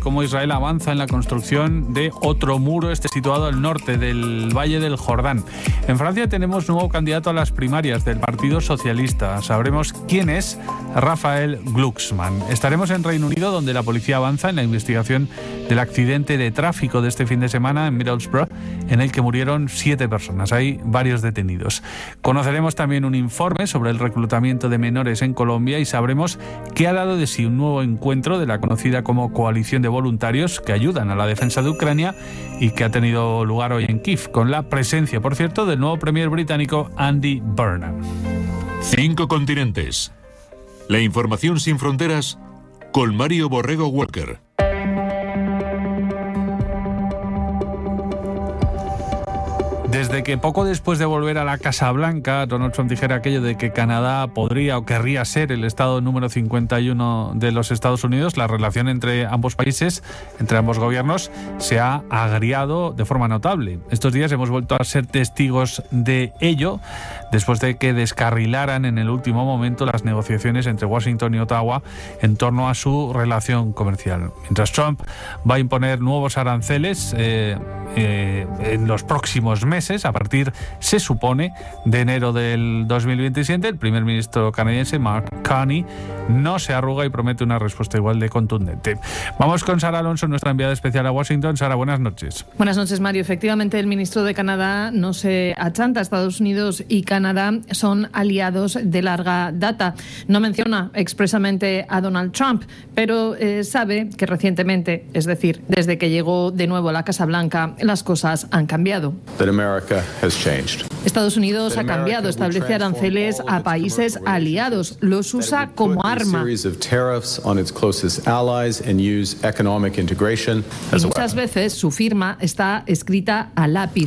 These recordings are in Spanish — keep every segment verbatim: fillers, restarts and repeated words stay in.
cómo Israel avanza en la construcción de otro muro, este situado al norte del Valle del Jordán. En Francia tenemos nuevo candidato a las primarias del Partido Socialista. Sabremos quién es Raphael Glucksmann. Estaremos en Reino Unido, donde la policía avanza en la investigación del accidente de tráfico de este fin de semana en Middlesbrough, en el que murieron siete personas. Hay varios detenidos. Conoceremos también un informe sobre el reclutamiento de menores en Colombia y sabremos qué ha dado de sí un nuevo encuentro de la conocida como Coalición de Voluntarios que ayudan a la defensa de Ucrania y que ha tenido lugar hoy en Kiev, con la presencia, por cierto, del nuevo premier británico Andy Burnham. Cinco continentes. La información sin fronteras con Mario Borrego Walker. Desde que poco después de volver a la Casa Blanca, Donald Trump dijera aquello de que Canadá podría o querría ser el estado número cincuenta y uno de los Estados Unidos, la relación entre ambos países, entre ambos gobiernos, se ha agriado de forma notable. Estos días hemos vuelto a ser testigos de ello, después de que descarrilaran en el último momento las negociaciones entre Washington y Ottawa en torno a su relación comercial. Mientras Trump va a imponer nuevos aranceles eh, eh, en los próximos meses, a partir, se supone, de enero del dos mil veintisiete, el primer ministro canadiense, Mark Carney, no se arruga y promete una respuesta igual de contundente. Vamos con Sara Alonso, nuestra enviada especial a Washington. Sara, buenas noches. Buenas noches, Mario. Efectivamente, el ministro de Canadá no se achanta. Estados Unidos y Canadá son aliados de larga data. No menciona expresamente a Donald Trump, pero eh, sabe que recientemente, es decir, desde que llegó de nuevo a la Casa Blanca, las cosas han cambiado. Estados Unidos ha cambiado, establece aranceles a países aliados, los usa como arma. Y muchas veces su firma está escrita a lápiz.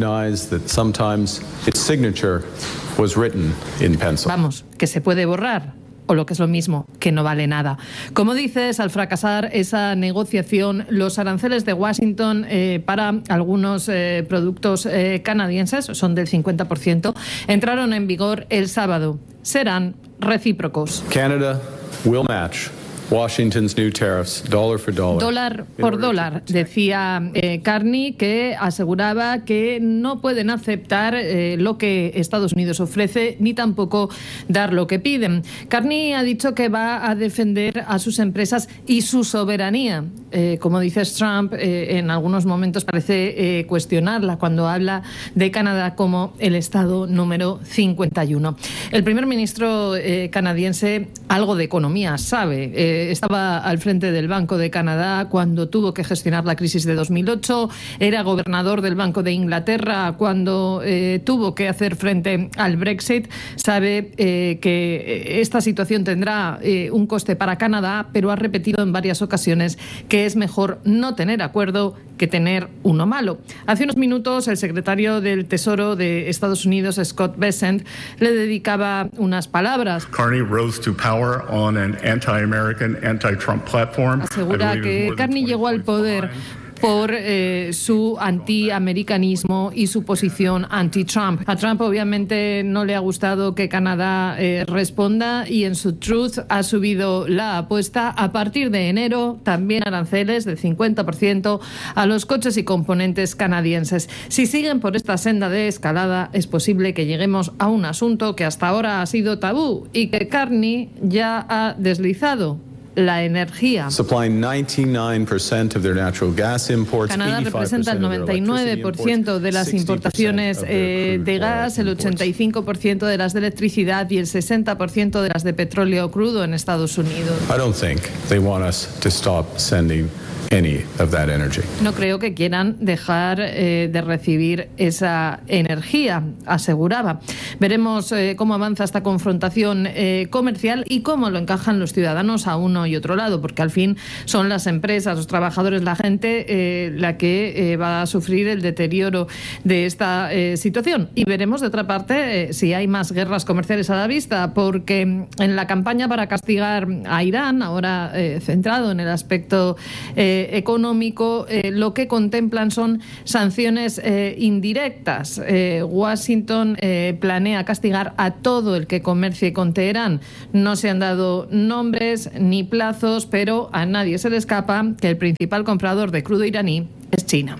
Vamos, que se puede borrar, o lo que es lo mismo, que no vale nada. Como dices, al fracasar esa negociación, los aranceles de Washington eh, para algunos eh, productos eh, canadienses, son del cincuenta por ciento, entraron en vigor el sábado. Serán recíprocos. Canada will match Washington's new tariffs, dollar for dollar. Dólar por dólar, decía eh, Carney, que aseguraba que no pueden aceptar eh, lo que Estados Unidos ofrece, ni tampoco dar lo que piden. Carney ha dicho que va a defender a sus empresas y su soberanía. Eh, como dices, Trump eh, en algunos momentos parece eh, cuestionarla cuando habla de Canadá como el estado número cincuenta y uno. El primer ministro eh, canadiense algo de economía sabe. Eh, Estaba al frente del Banco de Canadá cuando tuvo que gestionar la crisis de dos mil ocho, era gobernador del Banco de Inglaterra cuando eh, tuvo que hacer frente al Brexit. Sabe eh, que esta situación tendrá eh, un coste para Canadá, pero ha repetido en varias ocasiones que es mejor no tener acuerdo que tener uno malo. Hace unos minutos el secretario del Tesoro de Estados Unidos, Scott Bessent, le dedicaba unas palabras. Carney rose to power on an anti-American, anti-Trump platform. Asegura que Carney llegó al poder por eh, su anti-americanismo y su posición anti-Trump. A Trump obviamente no le ha gustado que Canadá eh, responda y en su Truth ha subido la apuesta. A partir de enero también aranceles del cincuenta por ciento a los coches y componentes canadienses. Si siguen por esta senda de escalada, es posible que lleguemos a un asunto que hasta ahora ha sido tabú y que Carney ya ha deslizado: la energía. Canadá representa el noventa y nueve por ciento de las importaciones eh, de gas, el ochenta y cinco por ciento de las de electricidad y el sesenta por ciento de las de petróleo crudo en Estados Unidos. No creo que quieran dejar eh, de recibir esa energía, aseguraba. Veremos eh, cómo avanza esta confrontación eh, comercial y cómo lo encajan los ciudadanos a uno y otro lado, porque al fin son las empresas, los trabajadores, la gente eh, la que eh, va a sufrir el deterioro de esta eh, situación. Y veremos, de otra parte, eh, si hay más guerras comerciales a la vista, porque en la campaña para castigar a Irán, ahora eh, centrado en el aspecto eh, eh, económico, eh, lo que contemplan son sanciones eh, indirectas. Eh, Washington eh, planea castigar a todo el que comercie con Teherán. No se han dado nombres ni plazos, pero a nadie se le escapa que el principal comprador de crudo iraní es China.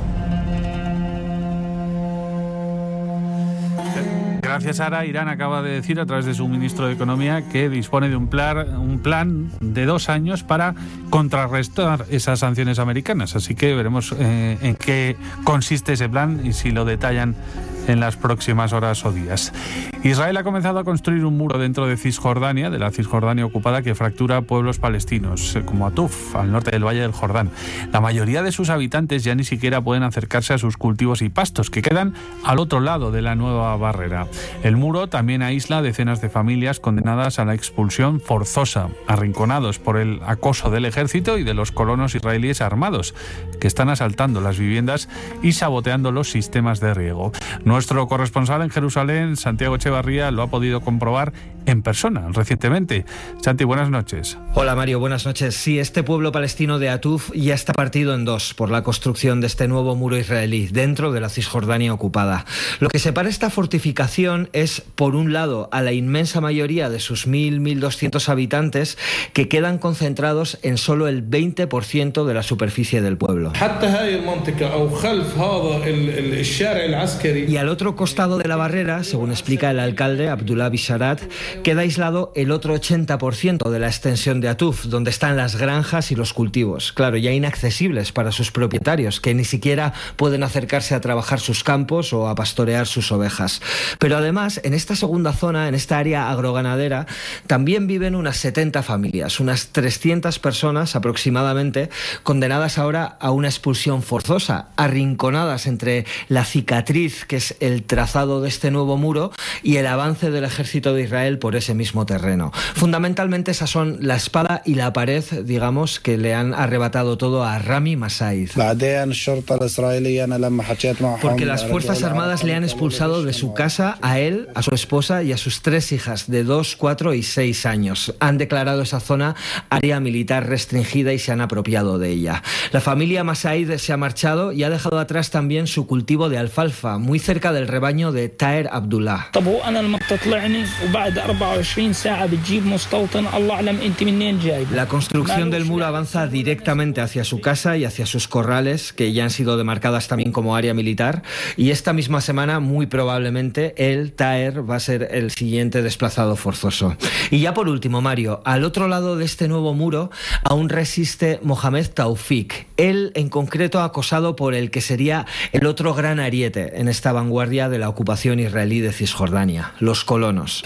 Gracias, Sara. Irán acaba de decir a través de su ministro de Economía que dispone de un plan, un plan de dos años para contrarrestar esas sanciones americanas. Así que veremos eh, en qué consiste ese plan y si lo detallan en las próximas horas o días. Israel ha comenzado a construir un muro dentro de Cisjordania, de la Cisjordania ocupada, que fractura pueblos palestinos, como Atuf, al norte del Valle del Jordán. La mayoría de sus habitantes ya ni siquiera pueden acercarse a sus cultivos y pastos, que quedan al otro lado de la nueva barrera. El muro también aísla a decenas de familias condenadas a la expulsión forzosa, arrinconados por el acoso del ejército y de los colonos israelíes armados, que están asaltando las viviendas y saboteando los sistemas de riego. Nuestro corresponsal en Jerusalén, Santiago Echevarría, lo ha podido comprobar en persona recientemente. Santi, buenas noches. Hola Mario, buenas noches. Sí, este pueblo palestino de Atuf ya está partido en dos por la construcción de este nuevo muro israelí dentro de la Cisjordania ocupada. Lo que separa esta fortificación es, por un lado, a la inmensa mayoría de sus mil, mil doscientos habitantes que quedan concentrados en solo el veinte por ciento de la superficie del pueblo. Y al otro costado de la barrera, según explica el alcalde Abdullah Bisharat, queda aislado el otro ochenta por ciento de la extensión de Atuf, donde están las granjas y los cultivos. Claro, ya inaccesibles para sus propietarios, que ni siquiera pueden acercarse a trabajar sus campos o a pastorear sus ovejas. Pero además, en esta segunda zona, en esta área agroganadera, también viven unas setenta familias, unas trescientas personas aproximadamente, condenadas ahora a una expulsión forzosa, arrinconadas entre la cicatriz, que es el trazado de este nuevo muro, y el avance del ejército de Israel por ese mismo terreno. Fundamentalmente esas son la espada y la pared, digamos, que le han arrebatado todo a Rami Massaid. Porque las Fuerzas Armadas le han expulsado de su casa a él, a su esposa y a sus tres hijas de dos, cuatro y seis años. Han declarado esa zona área militar restringida y se han apropiado de ella. La familia Massaid se ha marchado y ha dejado atrás también su cultivo de alfalfa, muy cerca del rebaño de Taher Abdullah. La construcción del muro avanza directamente hacia su casa y hacia sus corrales, que ya han sido demarcadas también como área militar, y esta misma semana muy probablemente el Taher va a ser el siguiente desplazado forzoso. Y ya por último, Mario, al otro lado de este nuevo muro aún resiste Mohamed Taufik, él en concreto acosado por el que sería el otro gran ariete en esta vanguardia de la ocupación israelí de Cisjordania, los colonos.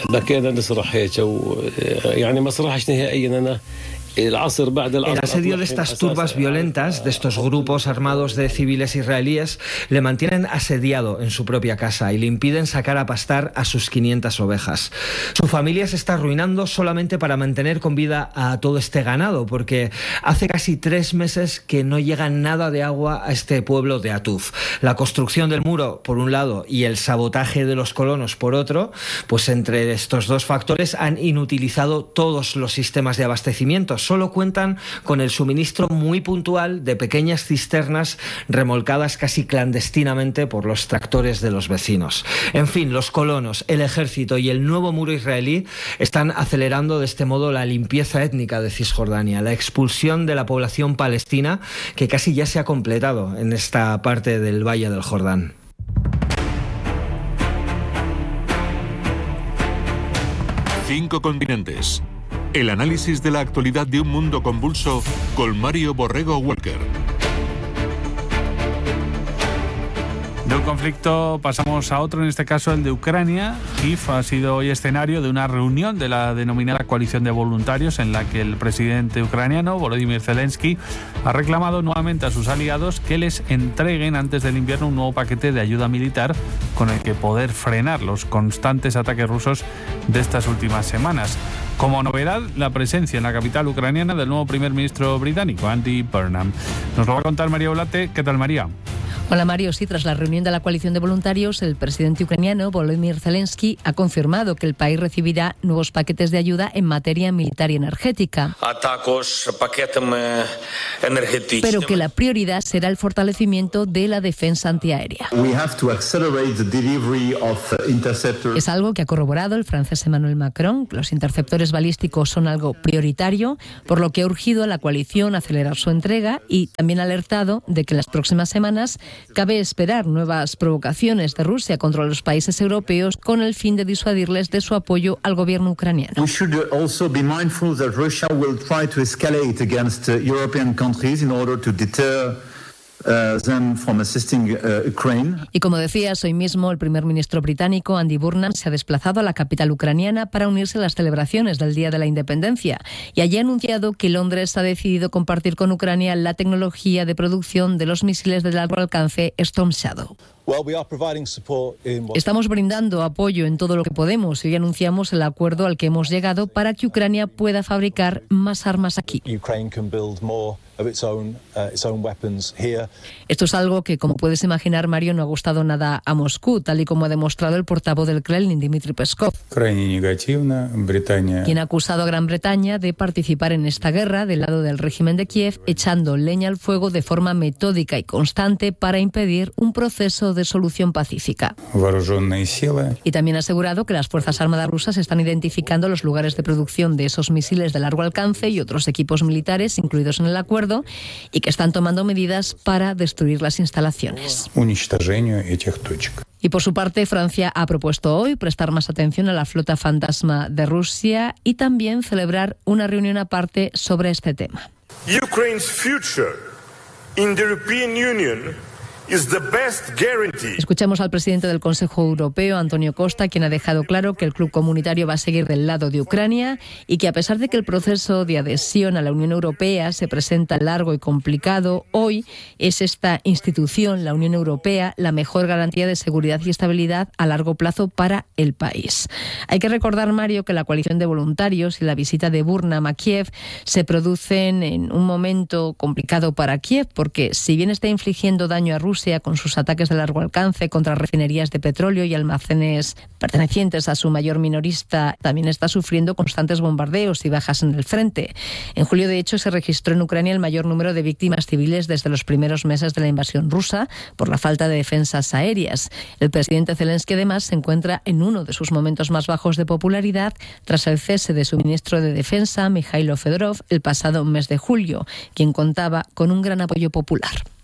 El asedio de estas turbas violentas, de estos grupos armados de civiles israelíes, le mantienen asediado en su propia casa y le impiden sacar a pastar a sus quinientas ovejas. Su familia se está arruinando solamente para mantener con vida a todo este ganado, porque hace casi tres meses que no llega nada de agua a este pueblo de Atuf. La construcción del muro, por un lado, y el sabotaje de los colonos, por otro, pues entre estos dos factores han inutilizado todos los sistemas de abastecimiento. Solo cuentan con el suministro muy puntual de pequeñas cisternas remolcadas casi clandestinamente por los tractores de los vecinos. En fin, los colonos, el ejército y el nuevo muro israelí están acelerando de este modo la limpieza étnica de Cisjordania, la expulsión de la población palestina que casi ya se ha completado en esta parte del Valle del Jordán. Cinco continentes. El análisis de la actualidad de un mundo convulso con Mario Borrego Walker. De un conflicto pasamos a otro, en este caso el de Ucrania. Kiev ha sido hoy escenario de una reunión de la denominada coalición de voluntarios en la que el presidente ucraniano, Volodymyr Zelensky, ha reclamado nuevamente a sus aliados que les entreguen antes del invierno un nuevo paquete de ayuda militar con el que poder frenar los constantes ataques rusos de estas últimas semanas. Como novedad, la presencia en la capital ucraniana del nuevo primer ministro británico, Andy Burnham. Nos lo va a contar María Olate. ¿Qué tal, María? Hola Mario, sí, tras la reunión de la coalición de voluntarios, el presidente ucraniano Volodymyr Zelensky ha confirmado que el país recibirá nuevos paquetes de ayuda en materia militar y energética, pero que la prioridad será el fortalecimiento de la defensa antiaérea. Es algo que ha corroborado el francés Emmanuel Macron. Los interceptores balísticos son algo prioritario, por lo que ha urgido a la coalición a acelerar su entrega y también ha alertado de que en las próximas semanas cabe esperar nuevas provocaciones de Rusia contra los países europeos con el fin de disuadirles de su apoyo al gobierno ucraniano. We should also be mindful that Russia will try to escalate against uh, European countries in order to deter Uh, them from assisting, uh, Ukraine. Y como decías, hoy mismo el primer ministro británico Andy Burnham se ha desplazado a la capital ucraniana para unirse a las celebraciones del Día de la Independencia y allí ha anunciado que Londres ha decidido compartir con Ucrania la tecnología de producción de los misiles de largo alcance Storm Shadow. Estamos brindando apoyo en todo lo que podemos y hoy anunciamos el acuerdo al que hemos llegado para que Ucrania pueda fabricar más armas aquí. Esto es algo que, como puedes imaginar, Mario, no ha gustado nada a Moscú, tal y como ha demostrado el portavoz del Kremlin, Dmitry Peskov, quien ha acusado a Gran Bretaña de participar en esta guerra del lado del régimen de Kiev, echando leña al fuego de forma metódica y constante para impedir un proceso de solución pacífica. Y también ha asegurado que las Fuerzas Armadas rusas están identificando los lugares de producción de esos misiles de largo alcance y otros equipos militares incluidos en el acuerdo y que están tomando medidas para destruir las instalaciones. Y por su parte, Francia ha propuesto hoy prestar más atención a la flota fantasma de Rusia y también celebrar una reunión aparte sobre este tema. Ukraine's future in the European Union is the best guarantee. Escuchamos al presidente del Consejo Europeo, Antonio Costa, quien ha dejado claro que el club comunitario va a seguir del lado de Ucrania y que a pesar de que el proceso de adhesión a la Unión Europea se presenta largo y complicado, hoy es esta institución, la Unión Europea, la mejor garantía de seguridad y estabilidad a largo plazo para el país. Hay que recordar, Mario, que la coalición de voluntarios y la visita de Burnham a Kiev se producen en un momento complicado para Kiev, porque si bien está infligiendo daño a Rusia con sus ataques de largo alcance contra refinerías de petróleo y almacenes pertenecientes a su mayor minorista, también está sufriendo constantes bombardeos y bajas en el frente. En julio, de hecho, se registró en Ucrania el mayor número de víctimas civiles desde los primeros meses de la invasión rusa por la falta de defensas aéreas. El presidente Zelensky, además, se encuentra en uno de sus momentos más bajos de popularidad tras el cese de su ministro de Defensa, Mikhailo Fedorov, el pasado mes de julio, quien contaba con un gran apoyo popular.